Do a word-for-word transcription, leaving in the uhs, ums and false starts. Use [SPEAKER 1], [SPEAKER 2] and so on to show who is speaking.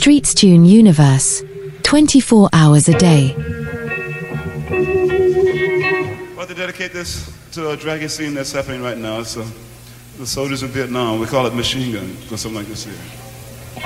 [SPEAKER 1] Streets Tune universe, twenty-four hours a day.
[SPEAKER 2] I'd like to dedicate this to a draggy scene that's happening right now. It's uh, the soldiers in Vietnam. We call it machine gun, or something like this here.